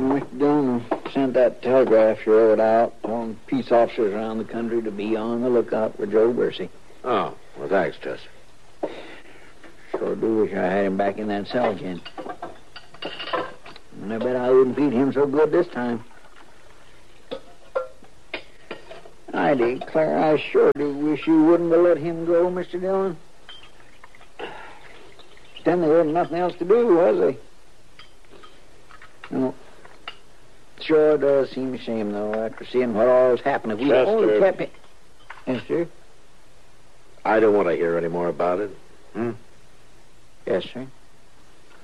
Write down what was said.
Mr. Dillon sent that telegraph you wrote out telling peace officers around the country to be on the lookout for Joe Bercy. Oh, well, thanks, Chester. Sure do wish I had him back in that cell again. And I bet I wouldn't feed him so good this time. I declare, I sure do wish you wouldn't have let him go, Mr. Dillon. Then there wasn't nothing else to do, was there? No. Sure does seem a shame, though, after seeing what all's happened. If we only kept him... Yes, sir? I don't want to hear any more about it. Yes, sir.